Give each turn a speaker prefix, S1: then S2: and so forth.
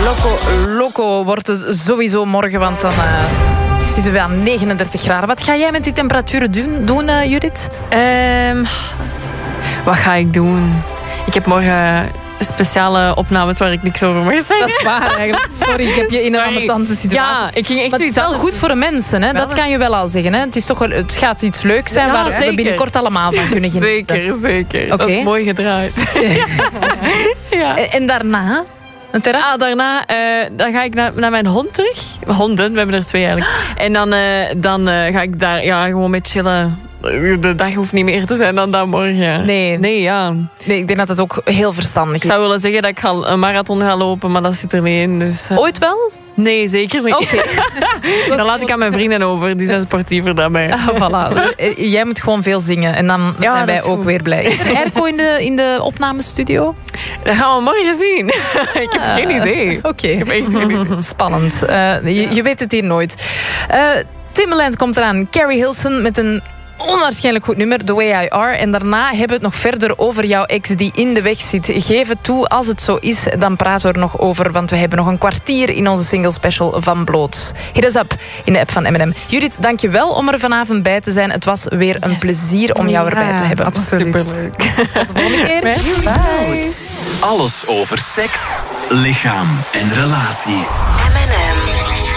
S1: Loco wordt het sowieso morgen, want dan zitten we aan 39 graden. Wat ga jij met die temperaturen doen, Judith?
S2: Wat ga ik doen? Ik heb morgen speciale opnames waar ik niks over mag zeggen.
S1: Dat is waar eigenlijk. Sorry, ik heb je in een ambetante situatie.
S2: Ja, ik ging echt
S1: maar het is wel goed voor de mensen, hè? Dat kan je wel al zeggen. Hè? Het gaat iets leuks zijn waar we binnenkort allemaal van kunnen genieten.
S2: Zeker.
S1: Okay.
S2: Dat is mooi gedraaid. Ja.
S1: En daarna?
S2: Daarna dan ga ik naar mijn hond terug. Honden, we hebben er 2 eigenlijk. En dan ga ik daar gewoon mee chillen. De dag hoeft niet meer te zijn dan morgen.
S1: Nee,
S2: ja.
S1: Nee, ik denk dat het ook heel verstandig is.
S2: Ik zou willen zeggen dat ik een marathon ga lopen, maar dat zit er niet in. Dus,
S1: Ooit wel?
S2: Nee, zeker niet.
S1: Okay.
S2: Dan laat ik aan mijn vrienden over. Die zijn sportiever dan mij.
S1: Voilà. Jij moet gewoon veel zingen. En dan zijn wij ook weer blij. Is er airco in de opnamestudio?
S2: Dat gaan we morgen zien. Ik heb geen idee.
S1: Oké.
S2: Ik heb echt geen idee.
S1: Spannend. Je weet het hier nooit. Timbaland komt eraan. Carrie Hilson met een onwaarschijnlijk goed nummer, The Way I Are. En daarna hebben we het nog verder over jouw ex die in de weg zit. Geef het toe, als het zo is, dan praten we er nog over. Want we hebben nog een kwartier in onze single special van Bloot. Hit us up in de app van M&M. Judith, dank je wel om er vanavond bij te zijn. Het was weer een plezier om jou erbij te hebben.
S2: Absoluut. Superleuk.
S1: Tot de volgende keer.
S3: Bye. Alles over seks, lichaam en relaties.
S4: M&M.